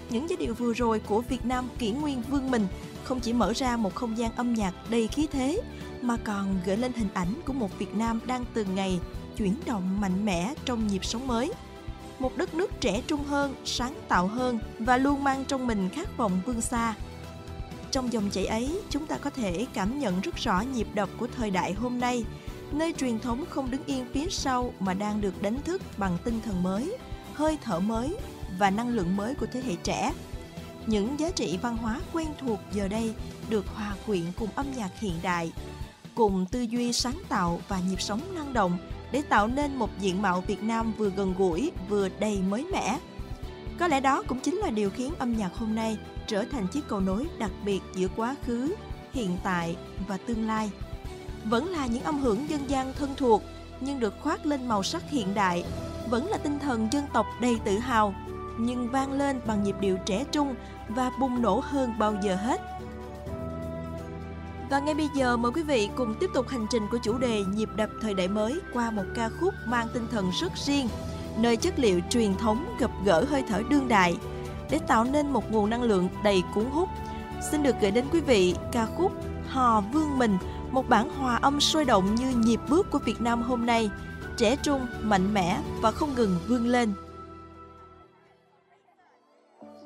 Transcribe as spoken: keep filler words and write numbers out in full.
Những giai điệu vừa rồi của Việt Nam kỷ nguyên vương mình không chỉ mở ra một không gian âm nhạc đầy khí thế, mà còn gợi lên hình ảnh của một Việt Nam đang từng ngày chuyển động mạnh mẽ trong nhịp sống mới. Một đất nước trẻ trung hơn, sáng tạo hơn và luôn mang trong mình khát vọng vươn xa. Trong dòng chảy ấy, chúng ta có thể cảm nhận rất rõ nhịp đập của thời đại hôm nay, nơi truyền thống không đứng yên phía sau mà đang được đánh thức bằng tinh thần mới, hơi thở mới và năng lượng mới của thế hệ trẻ. Những giá trị văn hóa quen thuộc giờ đây được hòa quyện cùng âm nhạc hiện đại, cùng tư duy sáng tạo và nhịp sống năng động để tạo nên một diện mạo Việt Nam vừa gần gũi, vừa đầy mới mẻ. Có lẽ đó cũng chính là điều khiến âm nhạc hôm nay trở thành chiếc cầu nối đặc biệt giữa quá khứ, hiện tại và tương lai. Vẫn là những âm hưởng dân gian thân thuộc, nhưng được khoác lên màu sắc hiện đại, vẫn là tinh thần dân tộc đầy tự hào, nhưng vang lên bằng nhịp điệu trẻ trung và bùng nổ hơn bao giờ hết. Và ngay bây giờ mời quý vị cùng tiếp tục hành trình của chủ đề nhịp đập thời đại mới qua một ca khúc mang tinh thần rất riêng, nơi chất liệu truyền thống gặp gỡ hơi thở đương đại để tạo nên một nguồn năng lượng đầy cuốn hút. Xin được gửi đến quý vị ca khúc Hò Vương Mình, một bản hòa âm sôi động như nhịp bước của Việt Nam hôm nay, trẻ trung, mạnh mẽ và không ngừng vươn lên.